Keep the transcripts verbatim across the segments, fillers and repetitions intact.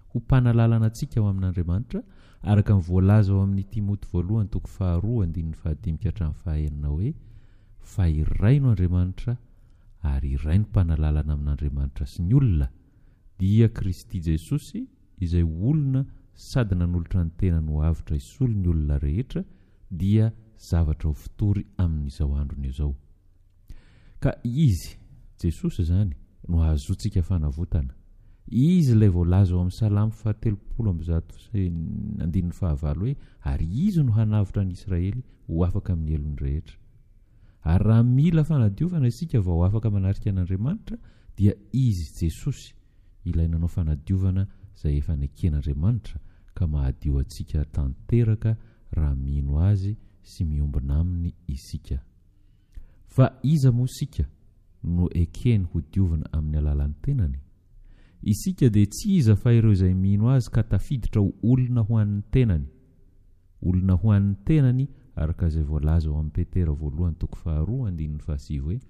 ho mpanalalana antsika ao amin'Andriamanitra araka ny voalaza ao amin'ny Timoty voalohany toko faharoa andininy fahadimy ka hatramin'ny fahaenina hoe fa iray no Andriamanitra ary iray no mpanalalana amin'Andriamanitra sy ny olona dia Kristy Jesosy izay olona sady nanolotra ny tena no avitra isolo ny olona rehetra dia zavatra ho fitory amin'izao androny izao. Ka izy Jesosy zany no ahazoantsika fanavotana. Izy ilay voalaza ao amin'ny Salamo fahatelopolo amby zato sy andininy fahavalo hoe ary izy no hanavitra ny Israely ho afaka amin'ny elony rehetra. Ary raha mila fanadiovana isika vao afaka manarika an'Andriamanitra dia izy Jesosy ilay nanao fanadiovana izay efa neken'Andriamanitra ka mahadio antsika tanteraka raha mino azy sy miombina aminy isika. Fa iza moa isika no ekeny ho diovina amin'ny alalan'ny tenany? Isika dia tsy iza fa ireo izay mino azy ka tafiditra ho olona ho an'ny tenany. Olona ho an'ny tenany araka izay voalaza ao amin'ny Petera voalohany toko faharoa andininy fahasivy hoe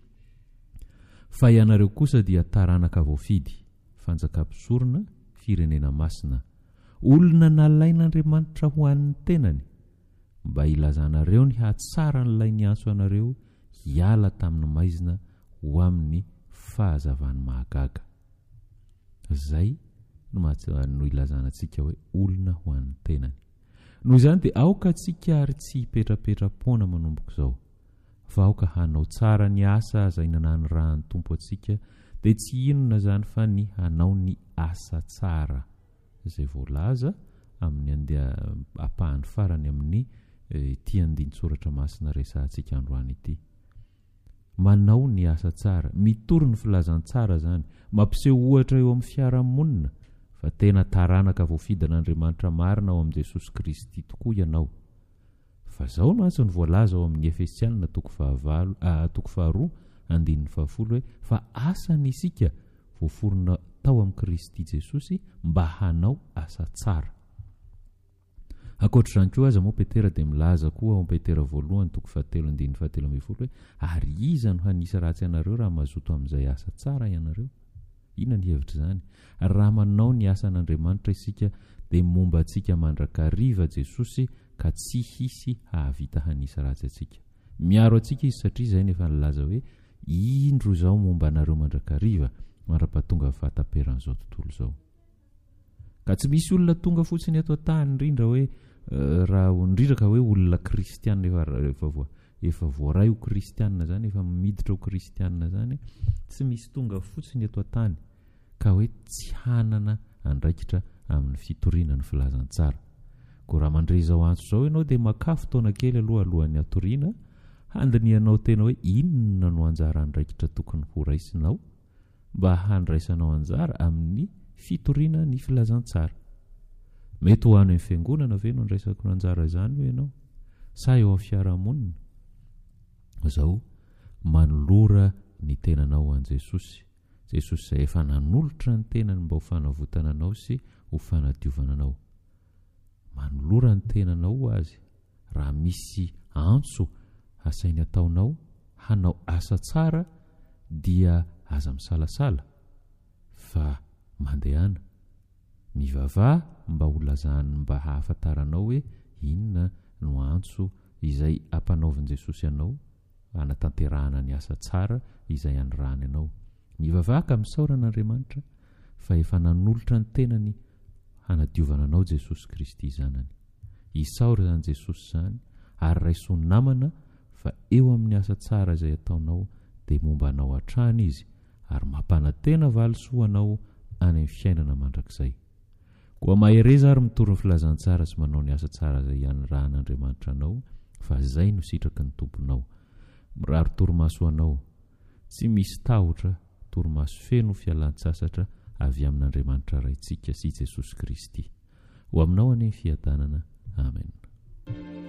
fa ianareo kosa dia taranaka voafidy, fanjakam-pisorona, firenena masina, olona nalain'Andriamanitra ho an'ny tenany, mba ilazanareo ny hatsara n'ilay niantso anareo hiala tamin'ny maizina ho amin'ny fahazavany mahagaga. Zay no mahatsy- no ilazana antsika hoe olona ho an'ny tenany. Noho izany dia aoka antsika ary tsy hipetrapetra-poana manomboka izao, fa aoka hanao tsara ny asa izay nananyrahany Tompo antsika dia tsy inona zany fa ny hanao ny asa tsara izay voalaza amin'ny andeha ampahany farany amin'ny eh, ity andin-tsoratra masina resantsika androany ity. Manao ny asa tsara, mitory ny filazantsara zany, mampiseho ohatra eo amin'ny fiarahamonina fa tena taranaka voafidan'Andriamanitra marina ao amin'i Jesosy Kristy tokoa ianao. Fa zao no antso ny voalaza ao amin'ny Efesianina toko fahavalo ah, toko faharoa andininy fahafolo hoe fa asa ny isika voaforona tao amin'i Kristy Jesosy mba hanao asa tsara. Ankoatr'izany koa aza moa Petera dia milaza koa ao Petera voalohany toko fahatelo andininy fahatelo ambin'ny folo hoe ary iza no hanisa ratsy ianareo raha mazoto amin'izay asa tsara ianareo? Inona ny hevitra zany? Raha manao ny asan'Andriamanitra isika dia momba antsika mandrakariva Jesosy ka tsy hisy hahavita hanisa ratsy antsika. Miaro antsika izy satria izay nefa nilaza hoe indro izao momba anareo mandrakariva mara-pahatonga fahataperan'izao tontolo izao. Ka tsy misy olona tonga fotsiny ato an-tany indrindra hoe eh, raha indrindra ka hoe olona kristianina efa efa voa efa voaray ho kristianina zany, efa miditra ho kristianina zany, tsy misy tonga fotsiny eto an-tany ka hoe tsy hanana andraikitra amin'ny fitoriana ny filazantsara. Ko raha mandre izao antso izao ianao dia makafo taona kely aloha alohan'ny hatoriana, handinianao tena hoe inona no anjara andraikitra tokony ho raisinao mba handraisanao anjara amin'ny fitoriana ny filazantsara. Mety ho any amin'ny fiangonana ve no andraisako ny anjara izany ho ianao? Sa eo amin'ny fiarahamonina? Zao manolora ny tenanao an Jesosy. Jesosy izay efa nanolotra ny tenany mba ho fanavotana anao sy ho fanadiovana anao. Manolora ny tenanao ho azy. Raha misy antso asainy ataonao hanao asa tsara dia aza misalasala fa mandehana mivavah mba ho lazahany mba hahafantaranao hoe inona no antso izay ampanaovin Jesosy anao anatanterahana ny asa tsara izay andrahany anao. Mivavah ka misaoran'Andriamanitra fa efa nanolotra ny tenany hanadiovana anao Jesosy Kristy zanany. Isaora zany Jesosy zany ary raisoa namana fa eo amin'ny asa tsara izay ataonao dia momba anao hatrany izy ary mampanantena valisoa anao any amin'ny fiainana mandrakizay. Koa mahereza ary mitory ny filazantsara sy manao ny asa tsara izay anrahan'Andriamanitra anao fa zay no sitraky ny tomponao. Mirary torimaso anao, tsy misy tahotra, torimaso feno fialan-tsasatra avy amin'Andriamanitra raintsika sy Jesosy Kristy. Ho aminao any fiadanana. Amen.